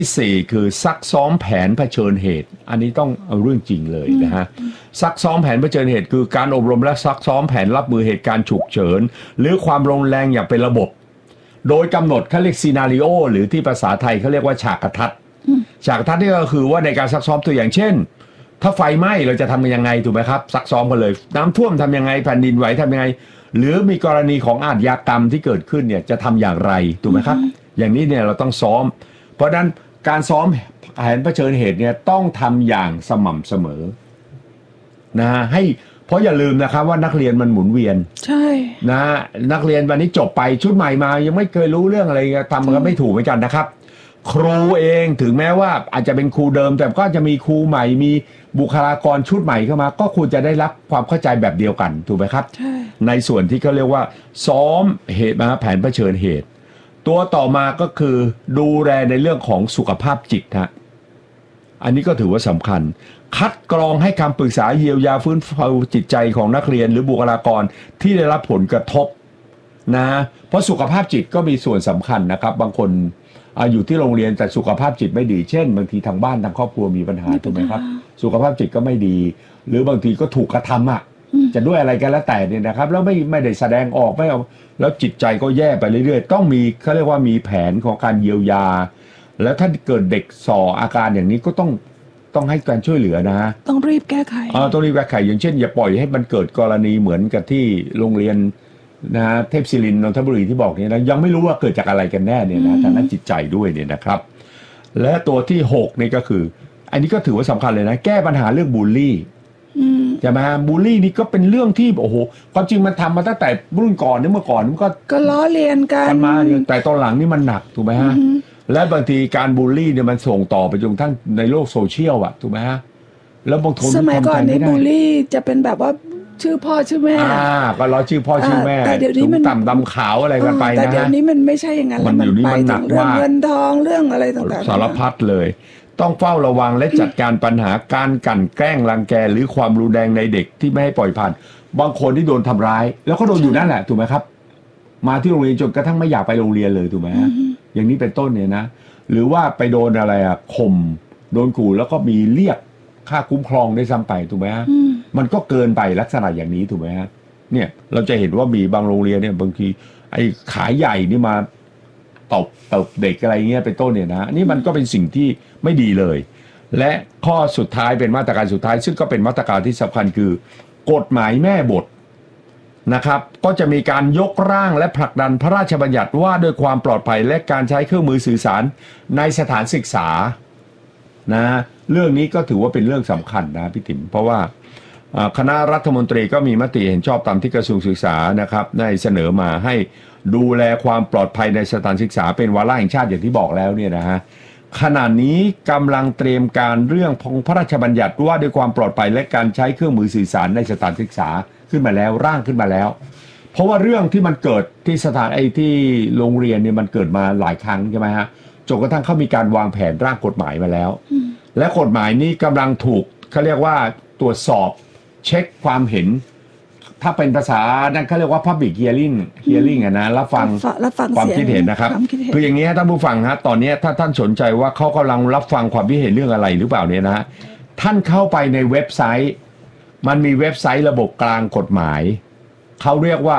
สี่คือซักซ้อมแผนเผชิญเหตุอันนี้ต้องเอาเรื่องจริงเลยนะฮะซักซ้อมแผนเผชิญเหตุคือการอบรมและซักซ้อมแผนรับมือเหตุการณ์ฉุกเฉินหรือความรุนแรงอย่างเป็นระบบโดยกำหนดเขาเรียกซีนาริโอหรือที่ภาษาไทยเขาเรียกว่าฉากทัศน์ฉากทัศน์นี่ก็คือว่าในการซักซ้อมตัวอย่างเช่นถ้าไฟไหม้เราจะทำยังไงถูกไหมครับซักซ้อมกันเลยน้ำท่วมทำยังไงแผ่นดินไหวทำยังไงหรือมีกรณีของอาชญากรรมที่เกิดขึ้นเนี่ยจะทำอย่างไรถูกไหมครับอย่างนี้เนี่ยเราต้องซ้อมเพราะฉะนั้นการซ้อมแผนเผชิญเหตุเนี่ยต้องทำอย่างสม่ำเสมอนะฮะให้เพราะอย่าลืมนะครับว่านักเรียนมันหมุนเวียนใช่นะนักเรียนวันนี้จบไปชุดใหม่มายังไม่เคยรู้เรื่องอะไรทำกันไม่ถูกเหมือนกันนะครับครูเองถึงแม้ว่าอาจจะเป็นครูเดิมแต่ก็จะมีครูใหม่มีบุคลากรชุดใหม่เข้ามาก็ควรจะได้รับความเข้าใจแบบเดียวกันถูกไหมครับในส่วนที่เขาเรียกว่าซ้อมเหตุมาแผนเผชิญเหตุตัวต่อมาก็คือดูแลในเรื่องของสุขภาพจิตฮะอันนี้ก็ถือว่าสำคัญคัดกรองให้คำปรึกษาเยียวยาฟื้นฟูจิตใจของนักเรียนหรือบุคลากรที่ได้รับผลกระทบนะเพราะสุขภาพจิตก็มีส่วนสำคัญนะครับบางคนอยู่ที่โรงเรียนแต่สุขภาพจิตไม่ดีเช่นบางทีทางบ้านทางครอบครัวมีปัญหาถูกไหมครับสุขภาพจิตก็ไม่ดีหรือบางทีก็ถูกกระทำจะด้วยอะไรกันแล้วแต่เนี่ยนะครับแล้วไม่ได้แสดงออกไม่เอาแล้วจิตใจก็แย่ไปเรื่อยๆต้องมีเขาเรียกว่ามีแผนของการเยียวยาแล้วถ้าเกิดเด็กส่ออาการอย่างนี้ก็ต้องให้การช่วยเหลือนะต้องรีบแก้ไขต้องรีบแก้ไขอย่างเช่นอย่าปล่อยให้มันเกิดกรณีเหมือนกับที่โรงเรียนนะเทพศิรินทร์นนทบุรีที่บอกเนี่ยนะยังไม่รู้ว่าเกิดจากอะไรกันแน่เนี่ยนะทางนั้นจิตใจด้วยเนี่ยนะครับและตัวที่6นี่ก็คืออันนี้ก็ถือว่าสำคัญเลยนะแก้ปัญหาเรื่องบูลลี่ใช่ไหมบูลลี่นี่ก็เป็นเรื่องที่โอ้โหความจริงมันทำมาตั้งแต่รุ่นก่อนนี่เมื่อก่อนมันก็ล้อเลียนกันมาแต่ตอนหลังนี่มันหนักถูกไหมฮะและบางทีการบูลลี่เนี่ยมันส่งต่อไปจนทั้งในโลกโซเชียลอะถูกไหมฮะแล้วบางคนสมัยก่อนนี่บูลลี่จะเป็นแบบว่าชื่อพ่อชื่อแม่ก็ล้อชื่อพ่อชื่อแม่แต่เดี๋ยวนี้มันต่ำดำขาวอะไรกันไปนะแต่เดี๋ยวนี้มันไม่ใช่อย่างนั้นมันอยู่นี่มันหนักมากเงินทองเรื่องอะไรต่างๆสารพัดเลยต้องเฝ้าระวังและจัดการปัญหาการกลั่นแกล้งรังแกหรือความรุนแรงในเด็กที่ไม่ให้ปล่อยผ่านบางคนที่โดนทำร้ายแล้วก็โดนอยู่นั่นแหละถูกไหมครับมาที่โรงเรียนจนกระทั่งไม่อยากไปโรงเรียนเลยถูกไหมฮะอย่างนี้เป็นต้นเนี่ยนะหรือว่าไปโดนอะไรข่มโดนขู่แล้วก็มีเรียกค่าคุ้มครองได้ซ้ำไปถูกไหมฮะมันก็เกินไปลักษณะอย่างนี้ถูกไหมฮะเนี่ยเราจะเห็นว่ามีบางโรงเรียนเนี่ยบางทีไอ้ขายใหญ่นี่มาตบเด็กอะไรเงี้ยเป็นต้นเนี่ยนะนี่มันก็เป็นสิ่งที่ไม่ดีเลยและข้อสุดท้ายเป็นมาตรการสุดท้ายซึ่งก็เป็นมาตรการที่สำคัญคือกฎหมายแม่บทนะครับก็จะมีการยกร่างและผลักดันพระราชบัญญัติว่าด้วยความปลอดภัยและการใช้เครื่องมือสื่อสารในสถานศึกษานะเรื่องนี้ก็ถือว่าเป็นเรื่องสำคัญนะพี่ติ๋มเพราะว่าคณะรัฐมนตรีก็มีมติเห็นชอบตามที่กระทรวงศึกษานะครับได้เสนอมาให้ดูแลความปลอดภัยในสถานศึกษาเป็นวาระแห่งชาติอย่างที่บอกแล้วเนี่ยนะฮะขณะนี้กำลังเตรียมการเรื่องของพระราชบัญญัติว่าด้วยความปลอดภัยและการใช้เครื่องมือสื่อสารในสถานศึกษาขึ้นมาแล้วร่างขึ้นมาแล้วเพราะว่าเรื่องที่มันเกิดที่สถานที่โรงเรียนเนี่ยมันเกิดมาหลายครั้งใช่ไหมฮะจนกระทั่งเขามีการวางแผนร่างกฎหมายมาแล้วและกฎหมายนี้กำลังถูกเขาเรียกว่าตรวจสอบเช็คความเห็นถ้าเป็นภาษานั่นเขาเรียกว่า public hearing นะรับฟังความคิดเห็นนะครับคืออย่างนี้ท่านผู้ฟังฮะตอนนี้ถ้าท่านสนใจว่าเขากำลังรับฟังความคิดเห็นเรื่องอะไรหรือเปล่าเนี่ยนะท่านเข้าไปในเว็บไซต์มันมีเว็บไซต์ระบบกลางกฎหมายเขาเรียกว่า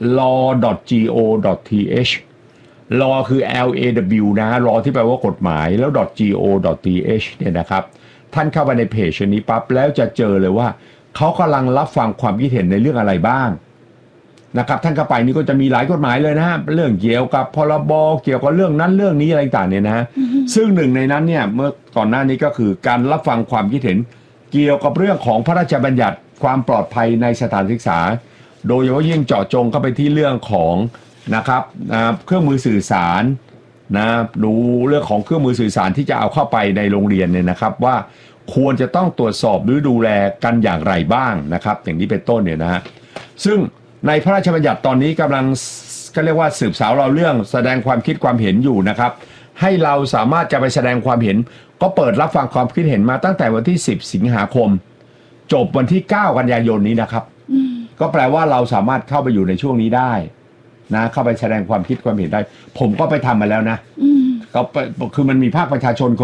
law.go.th law คือ law นะ law ที่แปลว่ากฎหมายแล้ว .go.th เนี่ยนะครับท่านเข้าไปในเพจนี้ปั๊บแล้วจะเจอเลยว่าเขากำลังรับฟังความคิดเห็นในเรื่องอะไรบ้างนะครับท่านเข้าไปนี่ก็จะมีหลายกฎหมายเลยนะฮะเรื่องเกี่ยวกับพรบเกี่ยวกับเรื่องนั้นเรื่องนี้อะไรต่างเนี่ยนะซึ่งหนึ่งในนั้นเนี่ยเมื่อก่อนหน้านี้ก็คือการรับฟังความคิดเห็นเกี่ยวกับเรื่องของพระราชบัญญัติความปลอดภัยในสถานศึกษาโดยเฉพาะยิ่งเจาะจงเข้าไปที่เรื่องของนะครับเครื่องมือสื่อสารนะดูเรื่องของเครื่องมือสื่อสารที่จะเอาเข้าไปในโรงเรียนเนี่ยนะครับว่าควรจะต้องตรวจสอบหรือดูแลกันอย่างไรบ้างนะครับอย่างนี้เป็นต้นเนี่ยนะฮะซึ่งในพระราชบัญญัติตอนนี้กำลังก็เรียกว่าสืบสาวเราเรื่องแสดงความคิดความเห็นอยู่นะครับให้เราสามารถจะไปแสดงความเห็นก็เปิดรับฟังความคิดเห็นมาตั้งแต่วันที่10สิงหาคมจบวันที่9กันยายนนี้นะครับก็แปลว่าเราสามารถเข้าไปอยู่ในช่วงนี้ได้นะเข้าไปแสดงความคิดความเห็นได้ผมก็ไปทำมาแล้วนะเขาคือมันมีภาคประชาชน